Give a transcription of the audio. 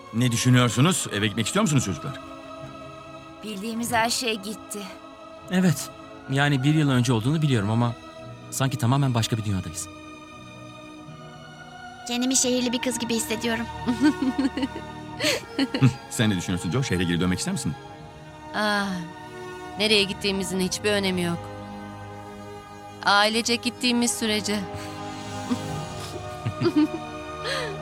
Ne düşünüyorsunuz? Eve gitmek istiyor musunuz çocuklar? Bildiğimiz her şey gitti. Evet. Yani 1 yıl önce olduğunu biliyorum ama sanki tamamen başka bir dünyadayız. Kendimi şehirli bir kız gibi hissediyorum. Sen ne düşünüyorsun Joe? Şehre geri dönmek ister misin? Ah, nereye gittiğimizin hiçbir önemi yok. Ailece gittiğimiz sürece.